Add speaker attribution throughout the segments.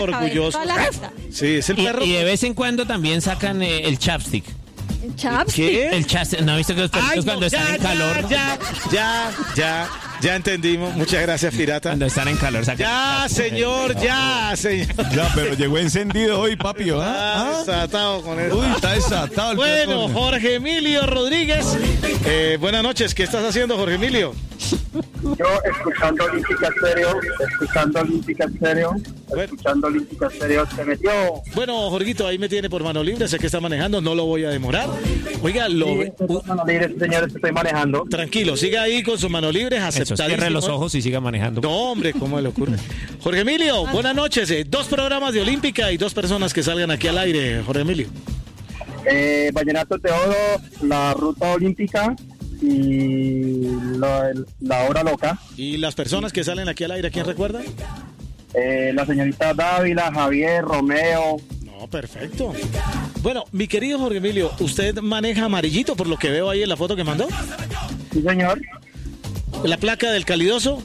Speaker 1: orgulloso. Sí, es el perro.
Speaker 2: Y de vez en cuando también sacan el chapstick.
Speaker 3: ¿El chapstick?
Speaker 1: ¿Qué?
Speaker 2: El chapstick. ¿No ha visto que los perritos cuando están en calor?
Speaker 1: Ya entendimos. Muchas gracias, Pirata.
Speaker 2: Cuando están en calor sacan
Speaker 1: Ya, señor.
Speaker 4: Ya, pero llegó encendido hoy, papi.
Speaker 1: Desatado con eso.
Speaker 4: Uy, está desatado el
Speaker 1: Bueno,
Speaker 4: perro.
Speaker 1: Jorge Emilio Rodríguez. Buenas noches. ¿Qué estás haciendo, Jorge Emilio?
Speaker 5: Yo escuchando Olímpica Estéreo, se metió.
Speaker 1: Bueno, Jorgito, ahí me tiene por mano libre. Sé que está manejando, no lo voy a demorar. Oiga,
Speaker 5: Mano libre, señores, estoy manejando.
Speaker 1: tranquilo, siga ahí con sus manos libres,
Speaker 2: Eso,
Speaker 1: aceptadísimo.
Speaker 2: cierre los ojos y siga manejando.
Speaker 1: No, hombre, ¿cómo le ocurre? Jorge Emilio, buenas noches. 2 programas de Olímpica y 2 personas que salgan aquí al aire, Jorge Emilio.
Speaker 5: Vallenato de Oro, la Ruta Olímpica y la Hora Loca.
Speaker 1: ¿Y las personas que salen aquí al aire, quién recuerda?
Speaker 5: La señorita Dávila, Javier, Romeo.
Speaker 1: No, perfecto. Bueno, mi querido Jorge Emilio, ¿usted maneja amarillito por lo que veo ahí en la foto que mandó?
Speaker 5: Sí, señor.
Speaker 1: ¿La placa del calidoso?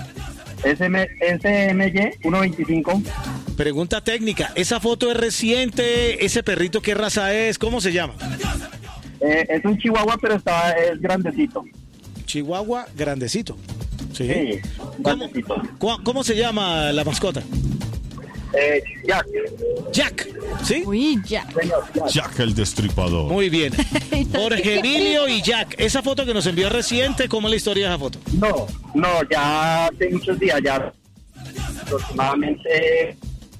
Speaker 5: SMY 125.
Speaker 1: Pregunta técnica, ¿esa foto es reciente? ¿Ese perrito qué raza es? ¿Cómo se llama?
Speaker 5: Es un chihuahua, pero es grandecito.
Speaker 1: Chihuahua grandecito. Sí.
Speaker 5: Sí, grandecito.
Speaker 1: ¿Cómo se llama la mascota?
Speaker 5: Jack.
Speaker 1: Jack, ¿sí?
Speaker 3: Uy, ya.
Speaker 5: Señor, Jack.
Speaker 4: Jack el Destripador.
Speaker 1: Muy bien. Jorge Emilio y Jack, esa foto que nos envió reciente, ¿cómo es la historia de esa foto?
Speaker 5: No, ya hace muchos días, ya aproximadamente.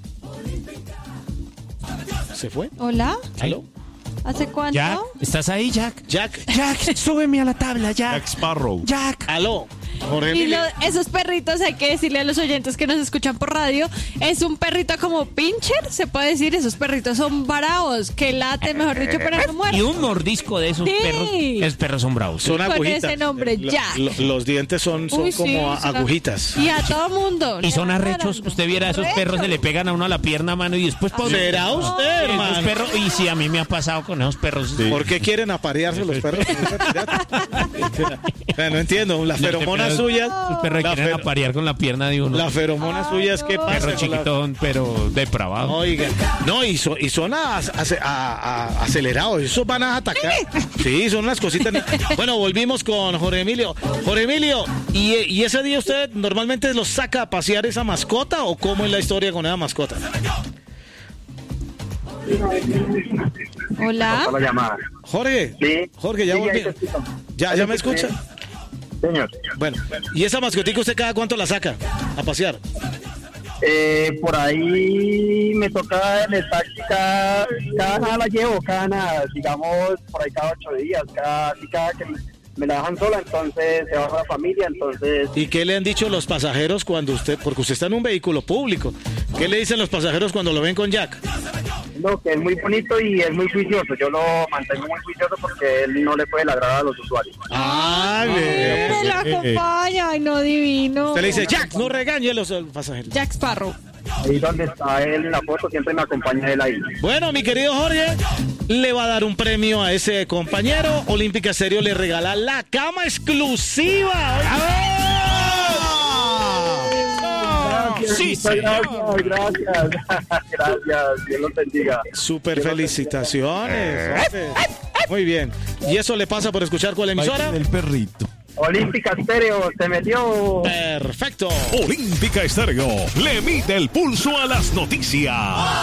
Speaker 1: ¿Se fue?
Speaker 3: ¿Hola?
Speaker 1: ¿Aló?
Speaker 3: ¿Hace cuánto?
Speaker 2: Jack, ¿estás ahí, Jack?
Speaker 1: Jack,
Speaker 2: Jack, súbeme a la tabla,
Speaker 4: Jack
Speaker 2: Jack.
Speaker 4: Sparrow.
Speaker 2: Jack.
Speaker 1: aló. Jorge
Speaker 3: Y
Speaker 1: Emilio.
Speaker 3: esos perritos, hay que decirle a los oyentes que nos escuchan por radio, es un perrito como pincher, se puede decir, esos perritos son bravos, que late, mejor dicho, pero no
Speaker 2: Y
Speaker 3: mueren.
Speaker 2: un mordisco de esos
Speaker 3: Sí.
Speaker 2: perros. Esos perros son bravos.
Speaker 1: Son
Speaker 3: Con
Speaker 1: agujitas.
Speaker 3: ese nombre, Jack.
Speaker 1: Los dientes son
Speaker 3: Uy, sí,
Speaker 1: como
Speaker 3: son
Speaker 1: agujitas.
Speaker 3: Y a todo mundo.
Speaker 2: Y son
Speaker 3: le van
Speaker 2: arrechos.
Speaker 3: dando.
Speaker 2: Usted viera, esos perros se le pegan a uno a la pierna, mano, y después...
Speaker 1: ¿Será usted,
Speaker 2: Esos
Speaker 1: hermano?
Speaker 2: perros, y sí, a mí me ha pasado con esos perros.
Speaker 1: ¿Por qué quieren aparearse los perros? No entiendo, las feromonas suyas.
Speaker 2: Los perros quieren aparear con la pierna de uno.
Speaker 1: Las feromonas suyas, ¿qué pasa?
Speaker 2: Perro
Speaker 1: con la-
Speaker 2: chiquitón, pero depravado.
Speaker 1: Oiga, no, y son acelerados, esos van a atacar. Sí, son unas cositas. Bueno, volvimos con Jorge Emilio. Jorge Emilio, ¿y ese día usted normalmente los saca a pasear esa mascota o cómo es la historia con esa mascota?
Speaker 3: Hola.
Speaker 5: Cortó la llamada.
Speaker 1: Jorge,
Speaker 5: Sí.
Speaker 1: Jorge, ya
Speaker 5: Sí, ahí
Speaker 1: volví.
Speaker 5: te escucho.
Speaker 1: ¿Ya me escucha?
Speaker 5: Señor.
Speaker 1: Bueno, ¿y esa mascotica usted cada cuánto la saca a pasear?
Speaker 5: Por ahí me toca el taxi, cada nada la llevo, cada nada, digamos, por ahí cada 8 días, cada que me la dejan sola, entonces se va con la familia, entonces...
Speaker 1: ¿Y qué le han dicho los pasajeros cuando porque usted está en un vehículo público? ¿Qué le dicen los pasajeros cuando lo ven con Jack?
Speaker 5: No, que es muy bonito y es muy juicioso, yo lo mantengo muy juicioso porque él no le puede ladrar a los usuarios.
Speaker 1: Ah,
Speaker 3: Me la acompaña, ay, no, divino.
Speaker 1: Usted le dice, Jack, no regañe a los pasajeros.
Speaker 3: Jack Sparrow.
Speaker 5: Ahí donde está él en la foto, siempre me acompaña él ahí.
Speaker 1: Bueno, mi querido Jorge, le va a dar un premio a ese compañero. Olímpica Estéreo le regala la cama exclusiva.
Speaker 2: Sí,
Speaker 5: Gracias. Dios los bendiga.
Speaker 1: Super felicitaciones. Jorge. Muy bien. ¿Y eso le pasa por escuchar cuál emisora?
Speaker 4: El perrito.
Speaker 5: Olímpica Estéreo, se metió.
Speaker 1: Perfecto.
Speaker 6: Olímpica Estéreo le mide el pulso a las noticias.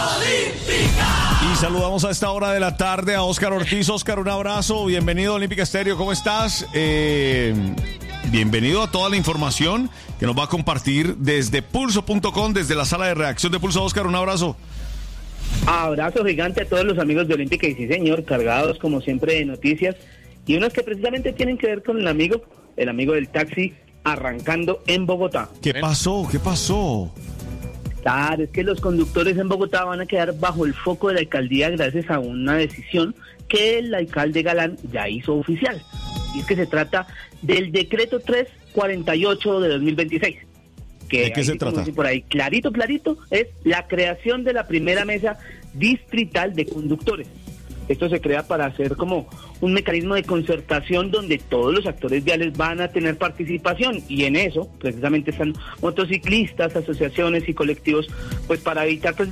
Speaker 4: Y saludamos a esta hora de la tarde a Óscar Ortiz. Óscar, un abrazo. Bienvenido a Olímpica Estéreo. ¿Cómo estás? Bienvenido a toda la información que nos va a compartir desde pulso.com, desde la sala de redacción de Pulso. Óscar, un abrazo.
Speaker 7: Abrazo gigante a todos los amigos de Olímpica y sí señor, cargados como siempre de noticias y unas que precisamente tienen que ver con el amigo del taxi arrancando en Bogotá.
Speaker 4: ¿Qué pasó? ¿Qué pasó?
Speaker 7: Claro, es que los conductores en Bogotá van a quedar bajo el foco de la alcaldía gracias a una decisión que el alcalde Galán ya hizo oficial. Y es que se trata del decreto 348 de 2026. Que
Speaker 4: ¿De qué
Speaker 7: ahí
Speaker 4: se
Speaker 7: sí, como
Speaker 4: trata?
Speaker 7: dice por ahí, clarito, es la creación de la primera mesa distrital de conductores. Esto se crea para hacer como un mecanismo de concertación donde todos los actores viales van a tener participación, y en eso precisamente están motociclistas, asociaciones y colectivos, pues para evitar